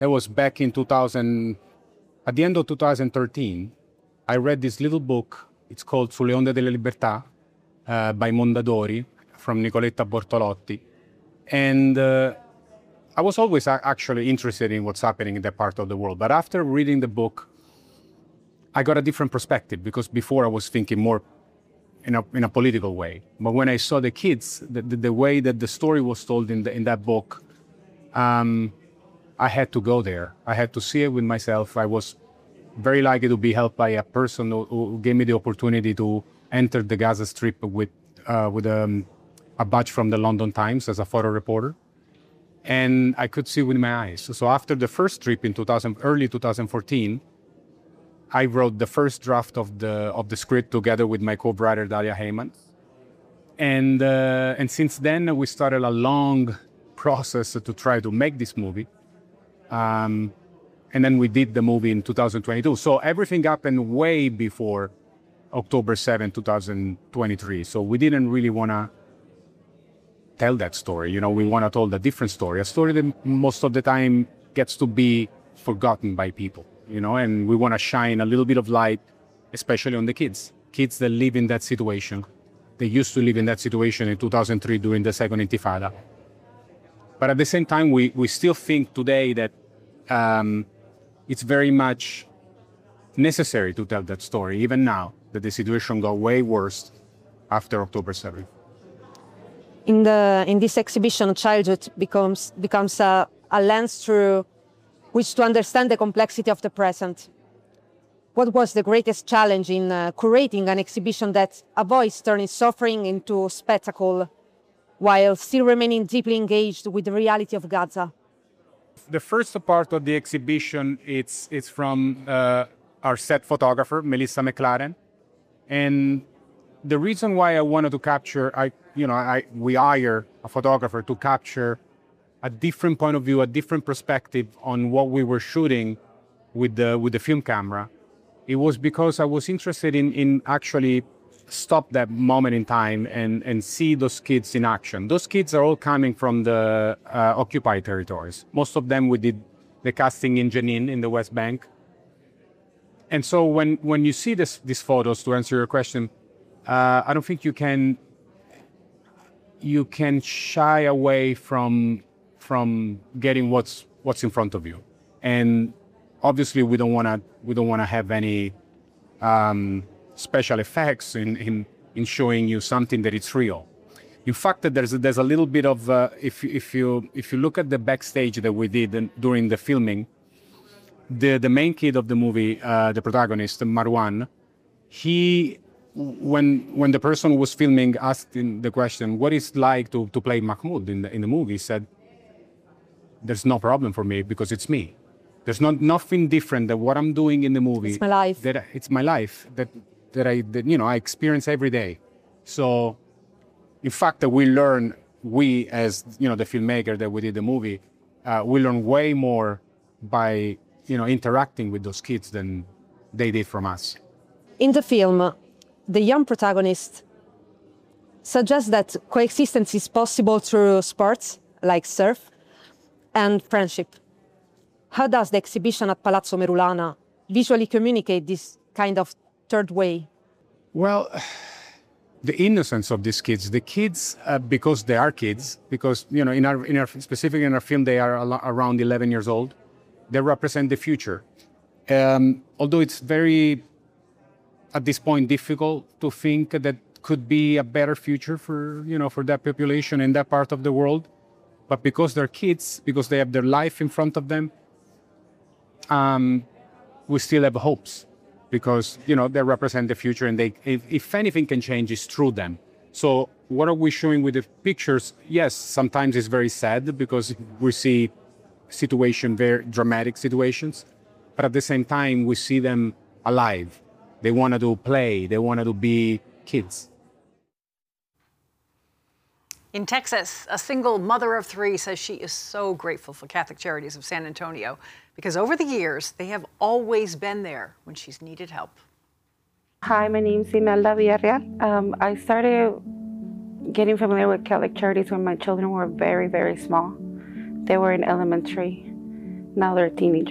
That was back in 2000, at the end of 2013. I read this little book. It's called Sulle onde della libertà by Mondadori from Nicoletta Bortolotti. And I was always actually interested in what's happening in that part of the world. But after reading the book, I got a different perspective, because before I was thinking more in a political way. But when I saw the kids, the way that the story was told in that book, I had to go there. I had to see it with myself. I was very lucky to be helped by a person who gave me the opportunity to enter the Gaza Strip with a badge from the London Times as a photo reporter. And I could see with my eyes. So after the first trip in early 2014, I wrote the first draft of the script together with my co-writer Dalia Heyman. And since then, we started a long process to try to make this movie. And then we did the movie in 2022. So everything happened way before October 7, 2023. So we didn't really want to tell that story. We want to tell a different story, a story that most of the time gets to be forgotten by people, and we want to shine a little bit of light, especially on the kids that live in that situation. They used to live in that situation in 2003 during the second Intifada. But at the same time, we still think today that it's very much necessary to tell that story, even now that the situation got way worse after October 7th. In this exhibition, childhood becomes a lens through which to understand the complexity of the present. What was the greatest challenge in curating an exhibition that avoids turning suffering into spectacle while still remaining deeply engaged with the reality of Gaza? The first part of the exhibition, it's from our set photographer, Melissa McLaren. And the reason why I wanted to capture, we hire a photographer to capture a different point of view, a different perspective on what we were shooting with the film camera. It was because I was interested in actually stop that moment in time and see those kids in action. Those kids are all coming from the occupied territories. Most of them we did the casting in Jenin in the West Bank. And so when you see these photos, to answer your question, I don't think you can shy away from getting what's in front of you. And obviously we don't want to have any special effects in showing you something that it's real. In fact, there's a little bit of if you look at the backstage that we did during the filming, the main kid of the movie, the protagonist Marwan, when the person who was filming asked him the question, what is it like to play Mahmoud in the movie, he said, there's no problem for me because it's me. There's nothing different than what I'm doing in the movie. It's my life. It's my life that I experience every day. So, in fact, we as the filmmaker that we did the movie, we learn way more by interacting with those kids than they did from us. In the film, the young protagonist suggests that coexistence is possible through sports like surf and friendship. How does the exhibition at Palazzo Merulana visually communicate this kind of third way? Well, the innocence of these kids, the kids, because they are kids, because specifically in our film they are around 11 years old, they represent the future. Although it's very, at this point, difficult to think that could be a better future for that population in that part of the world, but because they're kids, because they have their life in front of them, we still have hopes, because they represent the future, and if anything can change, it's through them. So what are we showing with the pictures? Yes, sometimes it's very sad because we see very dramatic situations, but at the same time we see them alive. They want to play. They want to be kids. In Texas, a single mother of three says she is so grateful for Catholic Charities of San Antonio because over the years, they have always been there when she's needed help. Hi, my name is Imelda Villarreal. I started getting familiar with Catholic Charities when my children were very, very small. They were in elementary. Now they're teenagers.